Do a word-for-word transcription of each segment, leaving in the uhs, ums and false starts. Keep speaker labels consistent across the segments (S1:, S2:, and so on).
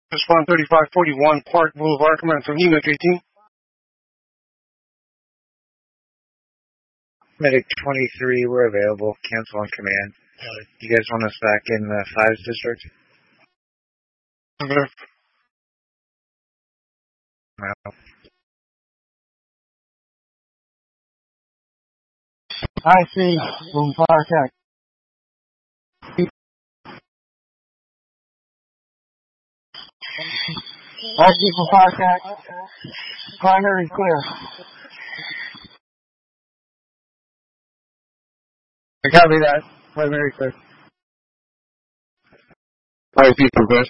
S1: Respond thirty-five forty-one Park Boulevard, command from Unit eighteen.
S2: Medic twenty-three, we're available. Cancel on command. Uh, you guys want us back in the Fives district?
S1: Okay.
S2: No.
S3: I see. Boom, fire attack. I see for fire attack. Primary clear.
S2: I copy that. Primary clear.
S1: I see progress.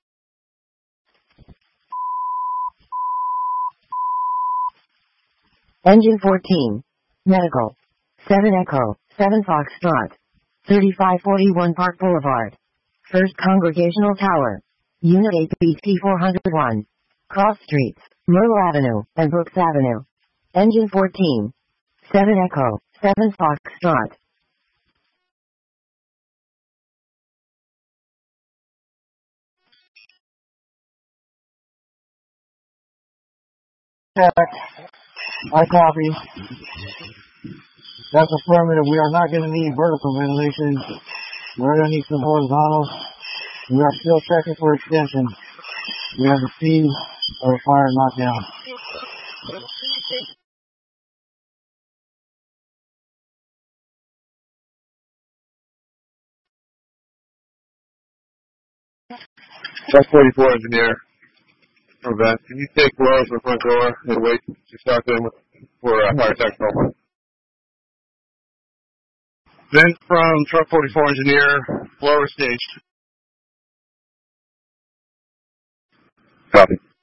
S4: Engine fourteen. Medical. seven Echo. seven Foxtrot. thirty-five forty-one Park Boulevard. First Congregational Tower. Unit A P C four oh one. Cross Streets, Myrtle Avenue, and Brooks Avenue. Engine fourteen. seven Echo. seven Foxtrot.
S3: Check. I copy. That's affirmative. We are not going to need vertical ventilation. We're going to need some horizontal. We are still checking for extension. We have the speed of the fire knockdown.
S1: Truck forty-four engineer. Prevent. Can you take blows from the front door and wait to start them for uh, fire attack number? Then from truck forty-four engineer, blower staged. Copy.